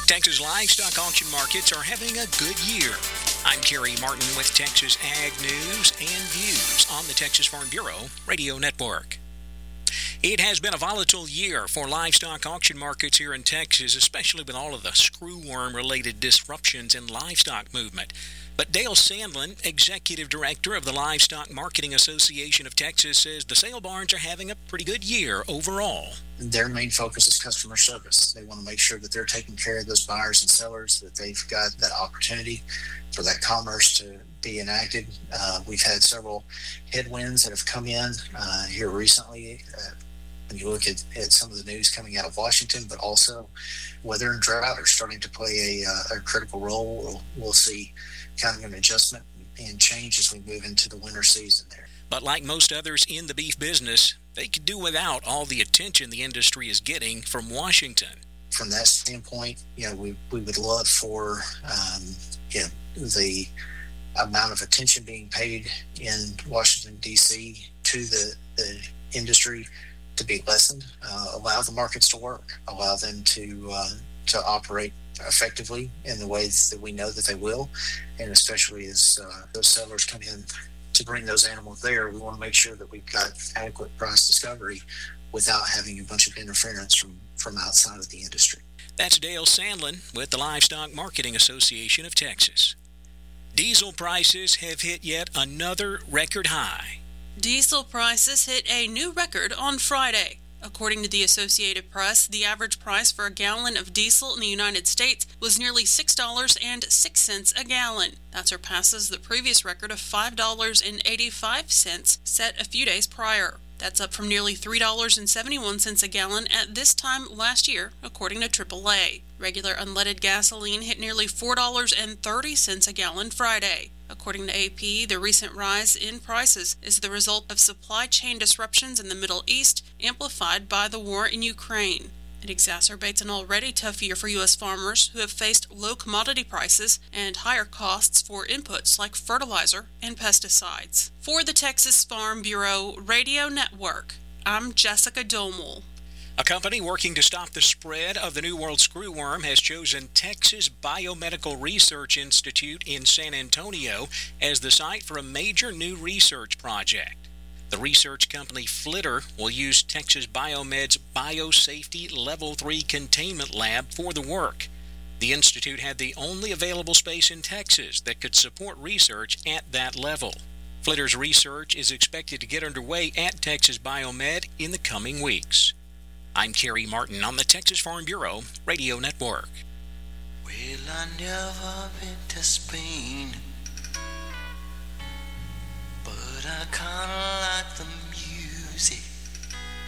Texas livestock auction markets are having a good year. I'm Kerry Martin with Texas Ag News and Views on the Texas Farm Bureau Radio Network. It has been a volatile year for livestock auction markets here in Texas, especially with all of the screwworm-related disruptions in livestock movement. But Dale Sandlin, Executive Director of the Livestock Marketing Association of Texas, says the sale barns are having a pretty good year overall. Their main focus is customer service. They want to make sure that they're taking care of those buyers and sellers, that they've got that opportunity for that commerce to be enacted. We've had several headwinds that have come in here recently. When you look at some of the news coming out of Washington, but also weather and drought are starting to play a critical role. We'll see kind of an adjustment and change as we move into the winter season there. But like most others in the beef business, they could do without all the attention the industry is getting from Washington. From that standpoint, we would love for the amount of attention being paid in Washington, D.C. to the industry to be lessened, allow the markets to work, allow them to operate effectively in the ways that we know that they will, and especially as those sellers come in to bring those animals there, we want to make sure that we've got adequate price discovery without having a bunch of interference from outside of the industry. That's Dale Sandlin with the Livestock Marketing Association of Texas. Diesel prices have hit yet another record high. Diesel prices hit a new record on Friday. According to the Associated Press, the average price for a gallon of diesel in the United States was nearly $6.06 a gallon. That surpasses the previous record of $5.85 set a few days prior. That's up from nearly $3.71 a gallon at this time last year, according to AAA. Regular unleaded gasoline hit nearly $4.30 a gallon Friday. According to AP, the recent rise in prices is the result of supply chain disruptions in the Middle East, amplified by the war in Ukraine. It exacerbates an already tough year for U.S. farmers who have faced low commodity prices and higher costs for inputs like fertilizer and pesticides. For the Texas Farm Bureau Radio Network, I'm Jessica Domel. A company working to stop the spread of the New World screwworm has chosen Texas Biomedical Research Institute in San Antonio as the site for a major new research project. The research company Flitter will use Texas Biomed's Biosafety Level 3 Containment Lab for the work. The institute had the only available space in Texas that could support research at that level. Flitter's research is expected to get underway at Texas Biomed in the coming weeks. I'm Kerry Martin on the Texas Farm Bureau Radio Network. Well, I never been to Spain, but I kinda